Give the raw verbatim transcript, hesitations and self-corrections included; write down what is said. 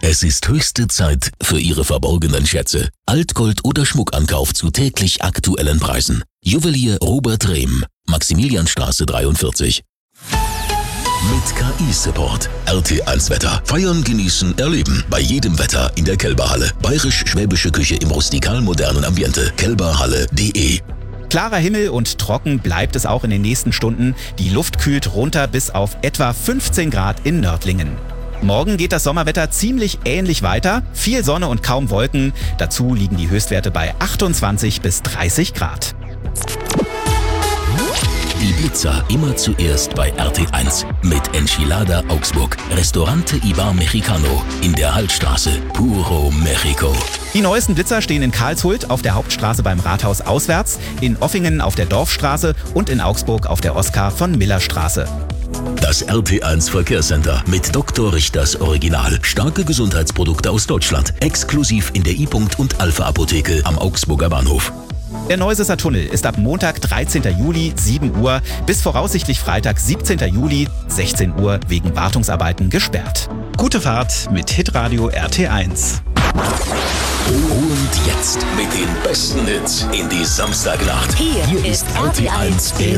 Es ist höchste Zeit für Ihre verborgenen Schätze. Altgold oder Schmuckankauf zu täglich aktuellen Preisen. Juwelier Robert Rehm, Maximilianstraße dreiundvierzig. Mit K I-Support. R T eins Wetter. Feiern, genießen, erleben. Bei jedem Wetter in der Kelberhalle. Bayerisch-schwäbische Küche im rustikal-modernen Ambiente. kelberhalle punkt de. Klarer Himmel und trocken bleibt es auch in den nächsten Stunden. Die Luft kühlt runter bis auf etwa fünfzehn Grad in Nördlingen. Morgen geht das Sommerwetter ziemlich ähnlich weiter. Viel Sonne und kaum Wolken. Dazu liegen die Höchstwerte bei achtundzwanzig bis dreißig Grad. Die Blitzer immer zuerst bei R T eins. Mit Enchilada Augsburg. Restaurante Ibar Mexicano in der Hallstraße. Puro Mexico. Die neuesten Blitzer stehen in Karlshult auf der Hauptstraße beim Rathaus auswärts, in Offingen auf der Dorfstraße und in Augsburg auf der Oskar von Miller Straße. Das R T eins Verkehrscenter mit Doktor Richters Original. Starke Gesundheitsprodukte aus Deutschland. Exklusiv in der I-Punkt und Alpha Apotheke am Augsburger Bahnhof. Der Neusesser Tunnel ist ab Montag, dreizehnten Juli, sieben Uhr bis voraussichtlich Freitag, siebzehnten Juli, sechzehn Uhr wegen Wartungsarbeiten gesperrt. Gute Fahrt mit Hitradio R T eins. Und jetzt mit den besten Hits in die Samstagnacht. Hier, Hier ist R T eins.